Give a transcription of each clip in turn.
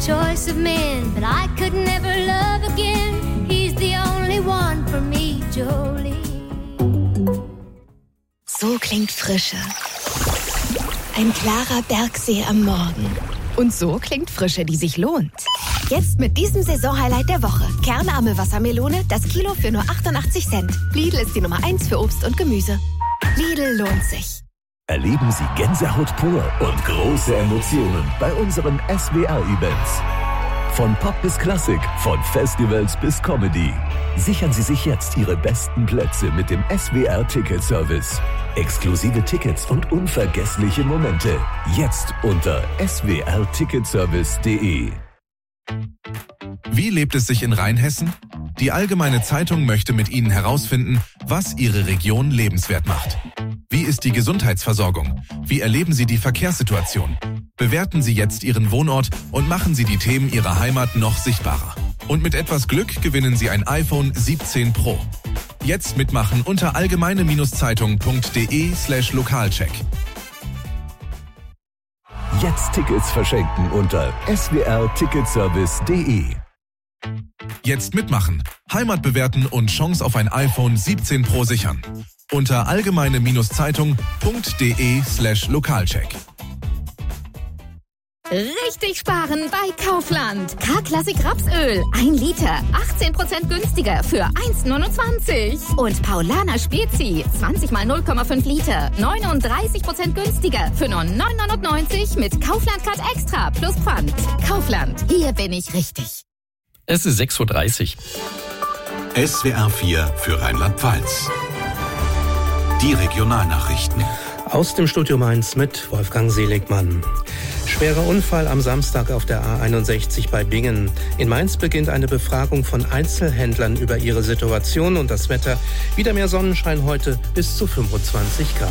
choice of men, but I could never love again. He's the only one for me, Jolene. So klingt Frische. Ein klarer Bergsee am Morgen. Und so klingt Frische, die sich lohnt. Jetzt mit diesem Saisonhighlight der Woche. Kernarme Wassermelone, das Kilo für nur 88 Cent. Lidl ist die Nummer 1 für Obst und Gemüse. Lidl lohnt sich. Erleben Sie Gänsehaut pur und große Emotionen bei unseren SWR-Events. Von Pop bis Klassik, von Festivals bis Comedy. Sichern Sie sich jetzt Ihre besten Plätze mit dem SWR-Ticket-Service. Exklusive Tickets und unvergessliche Momente. Jetzt unter swrticketservice.de. Wie lebt es sich in Rheinhessen? Die Allgemeine Zeitung möchte mit Ihnen herausfinden, was Ihre Region lebenswert macht. Wie ist die Gesundheitsversorgung? Wie erleben Sie die Verkehrssituation? Bewerten Sie jetzt Ihren Wohnort und machen Sie die Themen Ihrer Heimat noch sichtbarer. Und mit etwas Glück gewinnen Sie ein iPhone 17 Pro. Jetzt mitmachen unter allgemeine-zeitung.de/Lokalcheck. Jetzt Tickets verschenken unter swrticketservice.de. Jetzt mitmachen, Heimat bewerten und Chance auf ein iPhone 17 Pro sichern. Unter allgemeine-zeitung.de/Lokalcheck. Richtig sparen bei Kaufland. K-Klassik Rapsöl. 1 Liter. 18% günstiger für 1,29. Und Paulaner Spezi. 20 mal 0,5 Liter. 39% günstiger für nur 9,99 mit Kaufland Card Extra plus Pfand. Kaufland. Hier bin ich richtig. Es ist 6:30 Uhr. SWR 4 für Rheinland-Pfalz. Die Regionalnachrichten. Aus dem Studio Mainz mit Wolfgang Seligmann. Schwerer Unfall am Samstag auf der A61 bei Bingen. In Mainz beginnt eine Befragung von Einzelhändlern über ihre Situation und das Wetter. Wieder mehr Sonnenschein heute bis zu 25 Grad.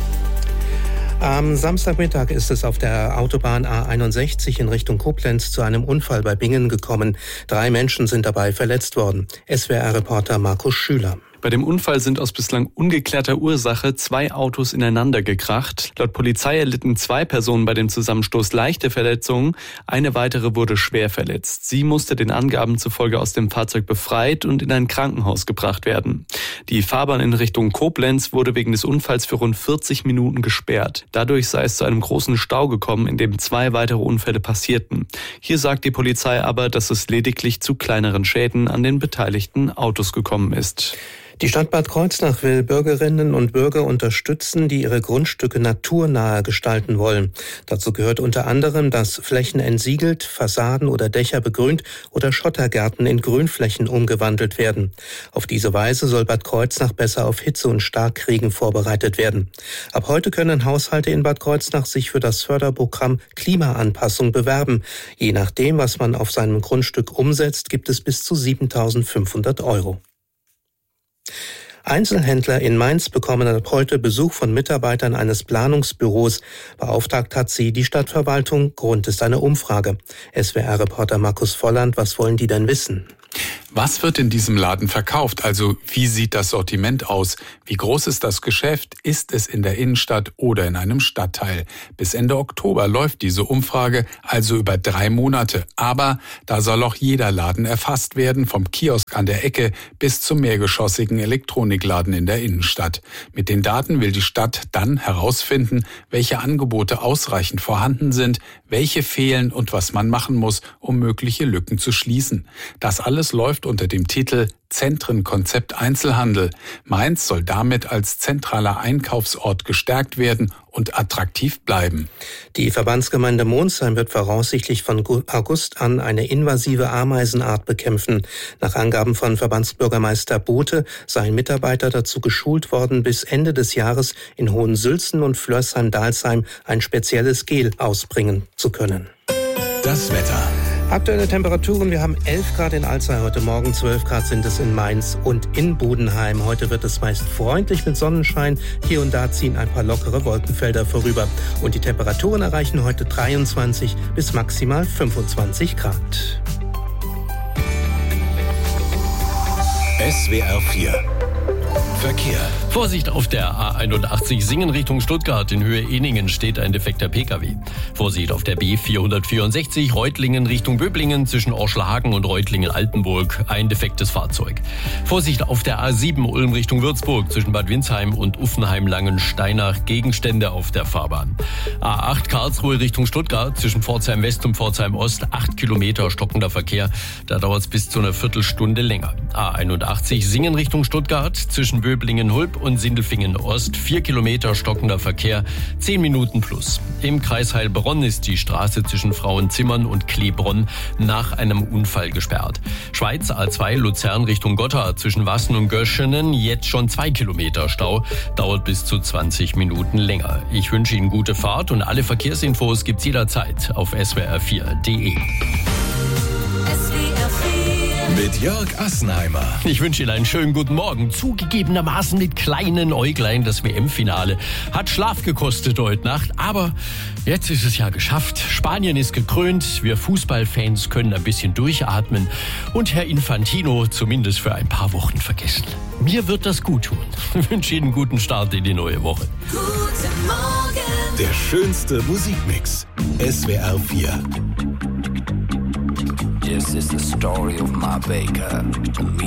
Am Samstagmittag ist es auf der Autobahn A61 in Richtung Koblenz zu einem Unfall bei Bingen gekommen. 3 Menschen sind dabei verletzt worden. SWR-Reporter Markus Schüler. Bei dem Unfall sind aus bislang ungeklärter Ursache 2 Autos ineinander gekracht. Laut Polizei erlitten 2 Personen bei dem Zusammenstoß leichte Verletzungen. Eine weitere wurde schwer verletzt. Sie musste den Angaben zufolge aus dem Fahrzeug befreit und in ein Krankenhaus gebracht werden. Die Fahrbahn in Richtung Koblenz wurde wegen des Unfalls für rund 40 Minuten gesperrt. Dadurch sei es zu einem großen Stau gekommen, in dem 2 weitere Unfälle passierten. Hier sagt die Polizei aber, dass es lediglich zu kleineren Schäden an den beteiligten Autos gekommen ist. Die Stadt Bad Kreuznach will Bürgerinnen und Bürger unterstützen, die ihre Grundstücke naturnahe gestalten wollen. Dazu gehört unter anderem, dass Flächen entsiegelt, Fassaden oder Dächer begrünt oder Schottergärten in Grünflächen umgewandelt werden. Auf diese Weise soll Bad Kreuznach besser auf Hitze und Starkregen vorbereitet werden. Ab heute können Haushalte in Bad Kreuznach sich für das Förderprogramm Klimaanpassung bewerben. Je nachdem, was man auf seinem Grundstück umsetzt, gibt es bis zu 7.500 €. Einzelhändler in Mainz bekommen ab heute Besuch von Mitarbeitern eines Planungsbüros. Beauftragt hat sie die Stadtverwaltung. Grund ist eine Umfrage. SWR-Reporter Markus Volland, was wollen die denn wissen? Was wird in diesem Laden verkauft? Also wie sieht das Sortiment aus? Wie groß ist das Geschäft? Ist es in der Innenstadt oder in einem Stadtteil? Bis Ende Oktober läuft diese Umfrage, also über 3 Monate. Aber da soll auch jeder Laden erfasst werden, vom Kiosk an der Ecke bis zum mehrgeschossigen Elektronikladen in der Innenstadt. Mit den Daten will die Stadt dann herausfinden, welche Angebote ausreichend vorhanden sind, welche fehlen und was man machen muss, um mögliche Lücken zu schließen. Das alles läuft unter dem Titel Zentrenkonzept Einzelhandel. Mainz soll damit als zentraler Einkaufsort gestärkt werden und attraktiv bleiben. Die Verbandsgemeinde Monsheim wird voraussichtlich von August an eine invasive Ameisenart bekämpfen. Nach Angaben von Verbandsbürgermeister Bote seien Mitarbeiter dazu geschult worden, bis Ende des Jahres in Hohensülzen und Flörsheim-Dalsheim ein spezielles Gel ausbringen zu können. Das Wetter. Aktuelle Temperaturen, wir haben 11 Grad in Alzey heute Morgen, 12 Grad sind es in Mainz und in Budenheim. Heute wird es meist freundlich mit Sonnenschein. Hier und da ziehen ein paar lockere Wolkenfelder vorüber. Und die Temperaturen erreichen heute 23 bis maximal 25 Grad. SWR 4 Verkehr. Vorsicht auf der A81 Singen Richtung Stuttgart. In Höhe Ehningen steht ein defekter Pkw. Vorsicht auf der B464 Reutlingen Richtung Böblingen zwischen Orschelhagen und Reutlingen-Altenburg. Ein defektes Fahrzeug. Vorsicht auf der A7 Ulm Richtung Würzburg zwischen Bad Windsheim und Uffenheim-Langensteinach. Gegenstände auf der Fahrbahn. A8 Karlsruhe Richtung Stuttgart zwischen Pforzheim West und Pforzheim Ost. 8 Kilometer stockender Verkehr. Da dauert es bis zu einer Viertelstunde länger. A81 Singen Richtung Stuttgart zwischen Böblingen-Hulb und Sindelfingen-Ost. 4 Kilometer stockender Verkehr, 10 Minuten plus. Im Kreis Heilbronn ist die Straße zwischen Frauenzimmern und Klebronn nach einem Unfall gesperrt. Schweiz A2 Luzern Richtung Gotthard zwischen Wassen und Göschenen. Jetzt schon 2 Kilometer Stau, dauert bis zu 20 Minuten länger. Ich wünsche Ihnen gute Fahrt und alle Verkehrsinfos gibt's jederzeit auf swr4.de. Mit Jörg Assenheimer. Ich wünsche Ihnen einen schönen guten Morgen. Zugegebenermaßen mit kleinen Äuglein. Das WM-Finale hat Schlaf gekostet heute Nacht. Aber jetzt ist es ja geschafft. Spanien ist gekrönt. Wir Fußballfans können ein bisschen durchatmen. Und Herr Infantino zumindest für ein paar Wochen vergessen. Mir wird das gut tun. Ich wünsche Ihnen einen guten Start in die neue Woche. Guten Morgen. Der schönste Musikmix. SWR 4. This is the story of my baker, me